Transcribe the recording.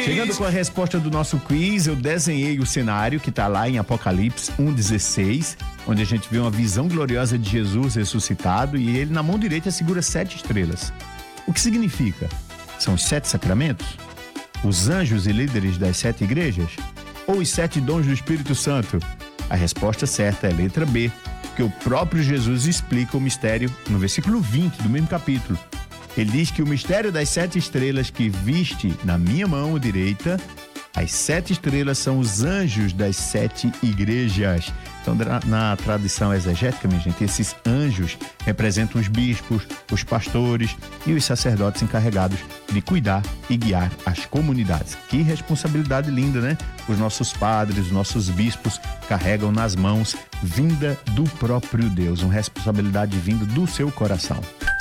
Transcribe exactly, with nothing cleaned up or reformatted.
Chegando com a resposta do nosso quiz, eu desenhei o cenário que está lá em Apocalipse um, dezesseis, onde a gente vê uma visão gloriosa de Jesus ressuscitado e ele na mão direita segura sete estrelas. O que significa? São os sete sacramentos? Os anjos e líderes das sete igrejas? Ou os sete dons do Espírito Santo? A resposta certa é a letra B, porque o próprio Jesus explica o mistério no versículo vinte do mesmo capítulo. Ele diz que o mistério das sete estrelas que viste na minha mão direita, as sete estrelas são os anjos das sete igrejas. Então, na, na tradição exegética, minha gente, esses anjos representam os bispos, os pastores e os sacerdotes encarregados de cuidar e guiar as comunidades. Que responsabilidade linda, né? Os nossos padres, os nossos bispos carregam nas mãos vinda do próprio Deus, uma responsabilidade vinda do seu coração.